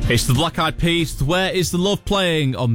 It's the Black Eyed Peas, Where Is the Love, playing on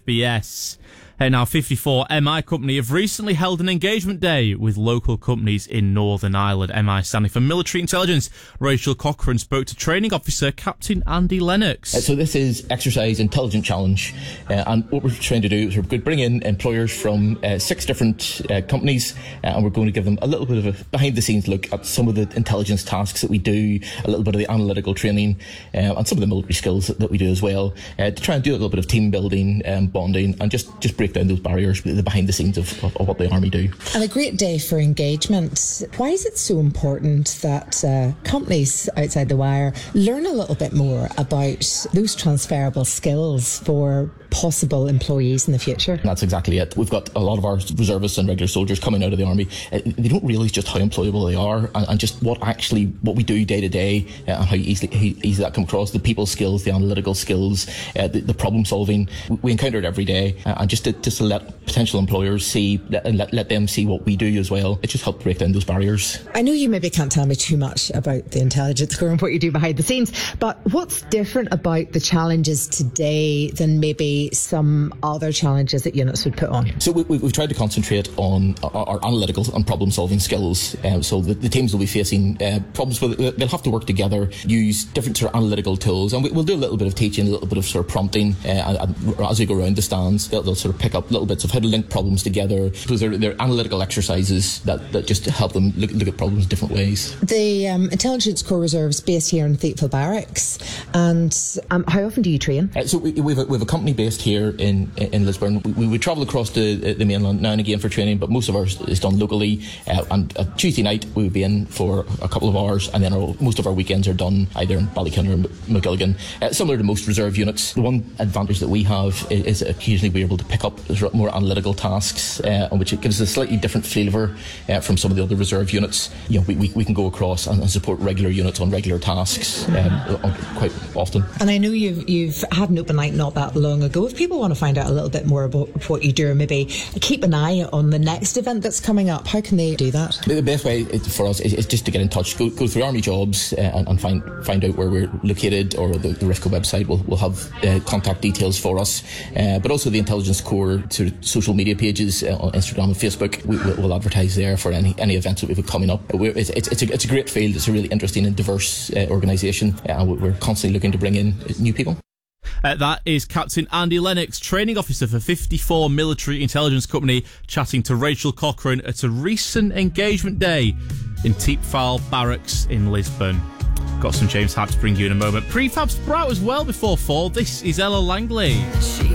BFBS. And now 54 MI Company have recently held an engagement day with local companies in Northern Ireland. MI standing for Military Intelligence. Rachel Cochrane spoke to training officer Captain Andy Lennox. So this is Exercise Intelligence Challenge, and what we're trying to do is we're going to bring in employers from 6 different companies, and we're going to give them a little bit of a behind the scenes look at some of the intelligence tasks that we do, a little bit of the analytical training, and some of the military skills that we do as well, to try and do a little bit of team building, bonding, and just break down those barriers, the behind the scenes of what the Army do. And a great day for engagement. Why is it so important that companies outside the wire learn a little bit more about those transferable skills for possible employees in the future? That's exactly it. We've got a lot of our reservists and regular soldiers coming out of the Army. They don't realise just how employable they are, and just what we do day to day, and how easily that comes across. The people skills, the analytical skills, the problem solving. We encounter it every day, and just to let potential employers see and let them see what we do as well. It just helps break down those barriers. I know you maybe can't tell me too much about the Intelligence Corps and what you do behind the scenes, but what's different about the challenges today than maybe some other challenges that units would put on? So we've tried to concentrate on our analytical and problem solving skills. So the teams will be facing problems where they'll have to work together, use different sort of analytical tools, and we'll do a little bit of teaching, a little bit of sort of prompting, and as we go around the stands, they'll sort of pick up little bits of how to link problems together. So they're analytical exercises that just help them look at problems in different ways. The Intelligence Corps Reserves based here in Thiepval Barracks, and how often do you train? So we have a company based here in Lisburn. We travel across the mainland now and again for training, but most of ours is done locally, and Tuesday night we would be in for a couple of hours, and then most of our weekends are done either in Ballycunner or McGilligan. Similar to most reserve units, the one advantage that we have is occasionally we're able to pick up more analytical tasks, which it gives us a slightly different flavour from some of the other reserve units. You know, we can go across and support regular units on regular tasks quite often. And I know you've had an open night not that long ago. If people want to find out a little bit more about what you do, or maybe keep an eye on the next event that's coming up, how can they do that? The best way for us is just to get in touch. Go through Army Jobs and find out where we're located, or the RIFCO website will have contact details for us. But also the Intelligence Corps sort of social media pages on Instagram and Facebook. We'll advertise there for any events that we've got coming up. It's a great field. It's a really interesting and diverse organisation, and we're constantly looking to bring in new people. That is Captain Andy Lennox, training officer for 54 Military Intelligence Company, chatting to Rachel Cochrane at a recent engagement day in Thiepval Barracks in Lisburn. Got some James Hype to bring you in a moment. Prefab Sprout as well before 4. This is Ella Langley.